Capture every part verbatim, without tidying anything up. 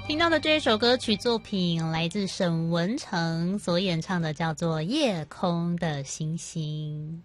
听到的这一首歌曲作品来自沈文程所演唱的，叫做《夜空的星星》。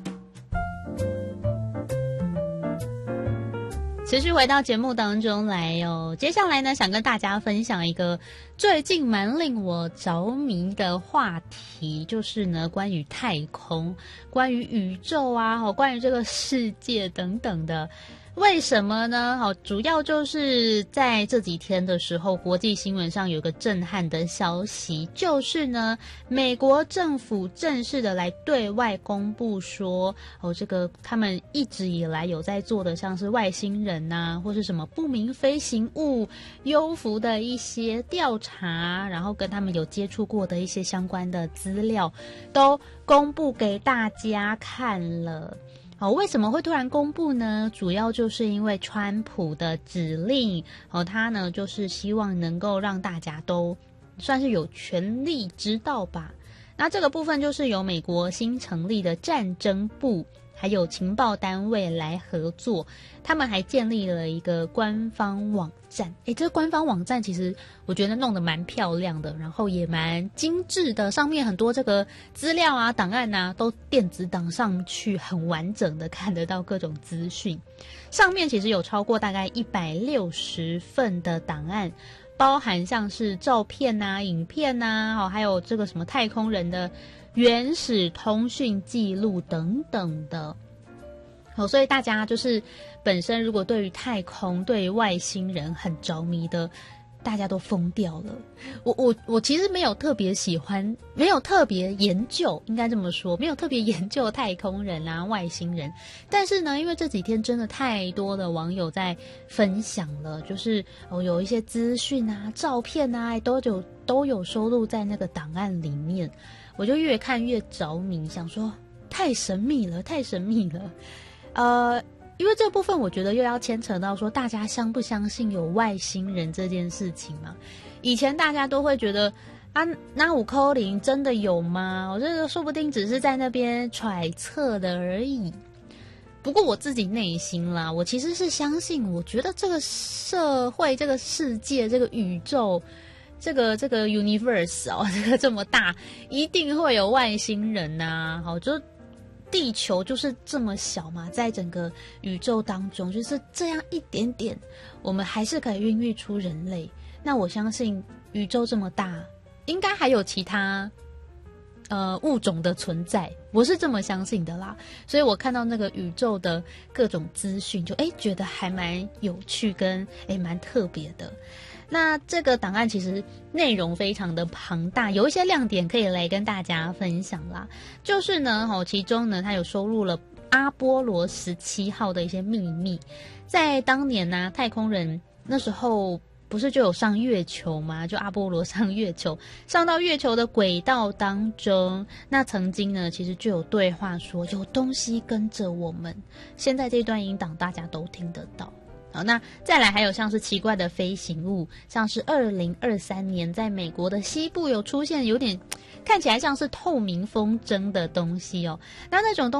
持续回到节目当中来哦，接下来呢，想跟大家分享一个最近蛮令我着迷的话题，就是呢，关于太空、关于宇宙啊，关于这个世界等等的。为什么呢？好，主要就是在这几天的时候，国际新闻上有个震撼的消息，就是呢，美国政府正式的来对外公布说，哦，这个他们一直以来有在做的，像是外星人呐、啊，或是什么不明飞行物、幽浮的一些调查，然后跟他们有接触过的一些相关的资料，都公布给大家看了。哦，为什么会突然公布呢？主要就是因为川普的指令，哦，他呢就是希望能够让大家都算是有权利知道吧。那这个部分就是由美国新成立的战争部还有情报单位来合作，他们还建立了一个官方网站。诶，这个官方网站其实我觉得弄得蛮漂亮的，然后也蛮精致的，上面很多这个资料啊、档案啊都电子档上去，很完整的看得到各种资讯。上面其实有超过大概一百六十份的档案，包含像是照片啊、影片啊，还有这个什么太空人的原始通讯记录等等的。好，所以大家就是本身如果对于太空、对于外星人很着迷的，大家都疯掉了。我我我其实没有特别喜欢，没有特别研究，应该这么说，没有特别研究太空人啊、外星人。但是呢，因为这几天真的太多的网友在分享了，就是哦有一些资讯啊、照片啊，都有都有收录在那个档案里面，我就越看越着迷，想说太神秘了，太神秘了。呃，因为这部分我觉得又要牵扯到说大家相不相信有外星人这件事情嘛。以前大家都会觉得啊，那五扣零真的有吗？我这个说不定只是在那边揣测的而已。不过我自己内心啦，我其实是相信，我觉得这个社会、这个世界、这个宇宙、这个这个 universe 哦，这个这么大，一定会有外星人呐、啊。好，就地球就是这么小嘛，在整个宇宙当中就是这样一点点，我们还是可以孕育出人类。那我相信宇宙这么大，应该还有其他呃物种的存在，我是这么相信的啦。所以我看到那个宇宙的各种资讯，就哎觉得还蛮有趣跟哎蛮特别的。那这个档案其实内容非常的庞大，有一些亮点可以来跟大家分享啦。就是呢，哦，其中呢，它有收录了阿波罗十七号的一些秘密。在当年呢、啊，太空人那时候不是就有上月球吗？就阿波罗上月球，上到月球的轨道当中，那曾经呢，其实就有对话说有东西跟着我们。现在这段音档大家都听得到。好，那再来还有像是奇怪的飞行物，像是二零二三年在美国的西部有出现有点看起来像是透明风筝的东西哦，那那种东